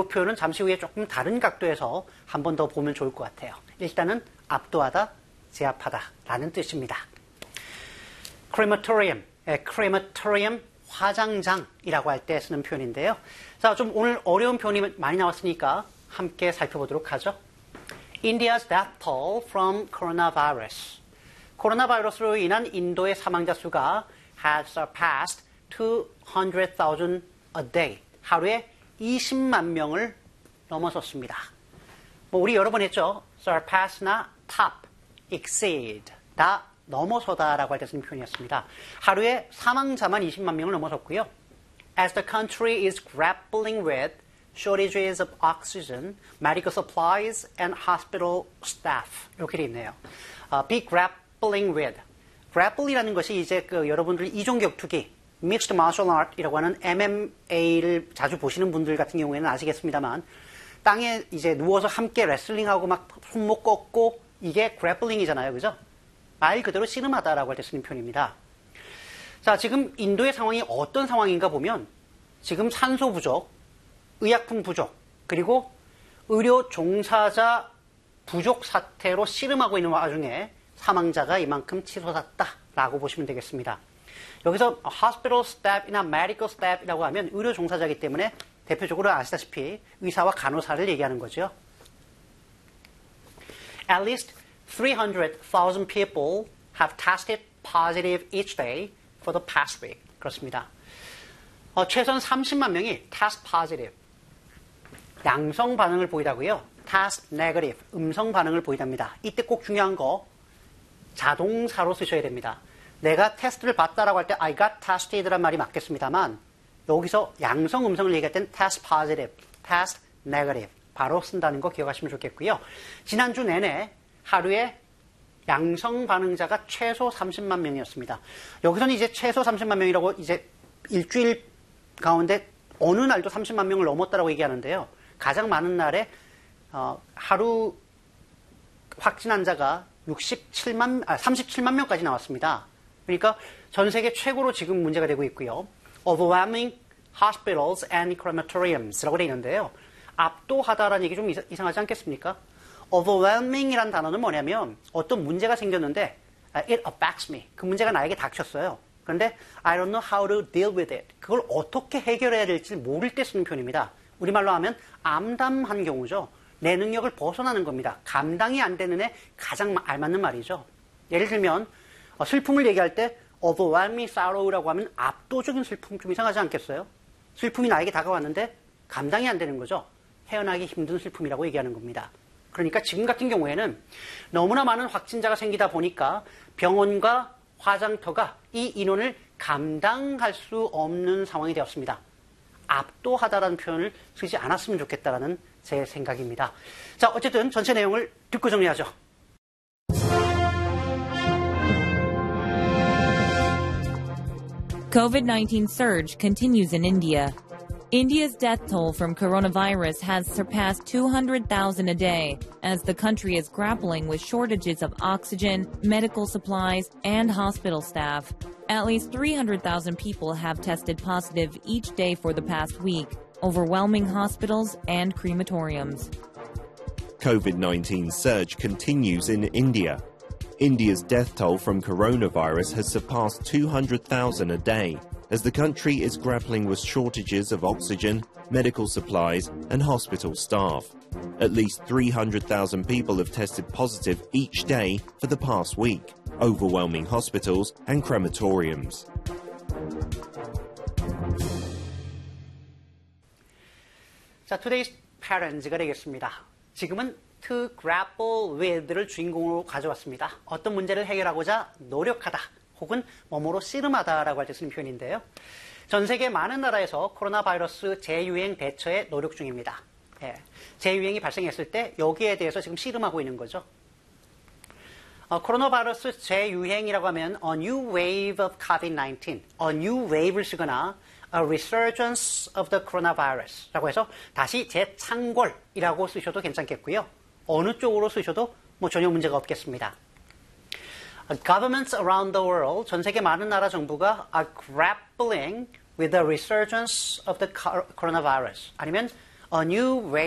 표현은 잠시 후에 조금 다른 각도에서 한 번 더 보면 좋을 것 같아요. 일단은 압도하다, 제압하다라는 뜻입니다. crematorium, crematorium 화장장이라고 할 때 쓰는 표현인데요. 자, 좀 오늘 어려운 표현이 많이 나왔으니까 함께 살펴보도록 하죠. India's death toll from coronavirus. 코로나 바이러스로 인한 인도의 사망자 수가 has surpassed 200,000 a day. 하루에 20만 명을 넘어섰습니다. 뭐 우리 여러 번 했죠. surpass나 top, exceed, 다 넘어서다라고 할 때 쓰는 표현이었습니다. 하루에 사망자만 20만 명을 넘어섰고요. As the country is grappling with shortages of oxygen, medical supplies, and hospital staff. 이렇게 돼 있네요. be grappling with. grapple이라는 것이 이제 여러분들 이종격투기, mixed martial art이라고 하는 MMA를 자주 보시는 분들 같은 경우에는 아시겠습니다만, 땅에 이제 누워서 함께 레슬링하고 막 손목 꺾고 이게 grappling이잖아요, 그죠? 말 그대로 씨름하다라고 할 때 쓰는 표현입니다. 자, 지금 인도의 상황이 어떤 상황인가 보면 지금 산소 부족, 의약품 부족, 그리고 의료 종사자 부족 사태로 씨름하고 있는 와중에 사망자가 이만큼 치솟았다라고 보시면 되겠습니다. 여기서 hospital staff이나 medical staff이라고 하면 의료 종사자이기 때문에 대표적으로 아시다시피 의사와 간호사를 얘기하는 거죠. At least 300,000 people have tested positive each day for the past week. 그렇습니다. 최소한 30만 명이 test positive, 양성 반응을 보이다고요. test negative, 음성 반응을 보이답니다. 이때 꼭 중요한 거 자동사로 쓰셔야 됩니다. 내가 테스트를 받다라고 할 때 I got tested란 말이 맞겠습니다만 여기서 양성 음성을 얘기할 땐 test positive, test negative 바로 쓴다는 거 기억하시면 좋겠고요. 지난주 내내 하루에 양성 반응자가 최소 30만 명이었습니다. 여기서는 이제 최소 30만 명이라고 이제 일주일 가운데 어느 날도 30만 명을 넘었다라고 얘기하는데요. 가장 많은 날에 하루 확진 환자가 37만 명까지 나왔습니다. 그러니까 전 세계 최고로 지금 문제가 되고 있고요. Overwhelming hospitals and crematoriums라고 되어 있는데요. 압도하다라는 얘기 좀 이상하지 않겠습니까? Overwhelming이라는 단어는 뭐냐면 어떤 문제가 생겼는데 it affects me. 그 문제가 나에게 닥쳤어요. 그런데 I don't know how to deal with it. 그걸 어떻게 해결해야 될지 모를 때 쓰는 표현입니다. 우리말로 하면 암담한 경우죠. 내 능력을 벗어나는 겁니다. 감당이 안 되는 애 가장 알맞는 말이죠. 예를 들면 슬픔을 얘기할 때 overwhelming sorrow라고 하면 압도적인 슬픔, 좀 이상하지 않겠어요? 슬픔이 나에게 다가왔는데 감당이 안 되는 거죠. 헤어나기 힘든 슬픔이라고 얘기하는 겁니다. 그러니까 지금 같은 경우에는 너무나 많은 확진자가 생기다 보니까 병원과 화장터가 이 인원을 감당할 수 없는 상황이 되었습니다. 압도하다라는 표현을 쓰지 않았으면 좋겠다라는 제 생각입니다. 자, 어쨌든 전체 내용을 듣고 정리하죠. COVID-19 surge continues in India. India's death toll from coronavirus has surpassed 200,000 a day as the country is grappling with shortages of oxygen, medical supplies, and hospital staff. At least 300,000 people have tested positive each day for the past week, overwhelming hospitals and crematoriums. COVID-19 surge continues in India. India's death toll from coronavirus has surpassed 200,000 a day as the country is grappling with shortages of oxygen, medical supplies, and hospital staff. At least 300,000 people have tested positive each day for the past week, overwhelming hospitals and crematoriums. 자, today's parents가 되겠습니다. 지금은 to grapple with를 주인공으로 가져왔습니다. 어떤 문제를 해결하고자 노력하다 혹은 뭐뭐로 씨름하다라고 할 때 쓰는 표현인데요. 전 세계 많은 나라에서 코로나 바이러스 재유행 대처에 노력 중입니다. 예, 재유행이 발생했을 때 여기에 대해서 지금 씨름하고 있는 거죠. 코로나 바이러스 재유행이라고 하면 a new wave of COVID-19, a new wave를 쓰거나 a resurgence of the coronavirus라고 해서 다시 재창궐이라고 쓰셔도 괜찮겠고요. 어느 쪽으로 쓰셔도 뭐 전혀 문제가 없겠습니다. Governments around the world, 전 세계 많은 나라 정부가 are grappling with the resurgence of the coronavirus. 아니면 a new